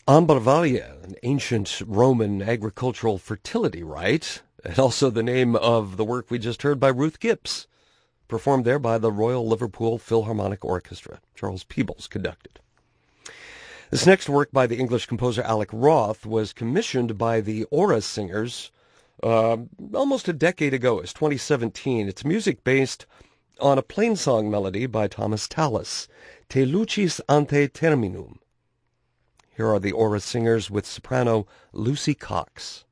Ambarvalia, an ancient Roman agricultural fertility rite, and also the name of the work we just heard by Ruth Gibbs, performed there by the Royal Liverpool Philharmonic Orchestra. Charles Peebles conducted. This next work by the English composer Alec Roth was commissioned by the Aura Singers almost a decade ago. It's 2017. It's music based on a plainsong melody by Thomas Tallis, Te Lucis Ante Terminum. Here are the Aura Singers with soprano Lucy Cox.